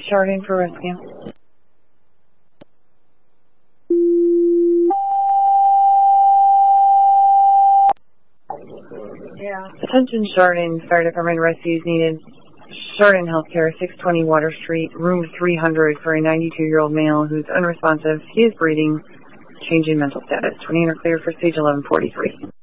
Chardon for rescue. Yeah. Attention Chardon, Fire Department rescues needed. Chardon Healthcare, 620 Water Street, room 300 for a 92-year-old male who's unresponsive. He is breathing, changing mental status. 20 are clear for stage 1143.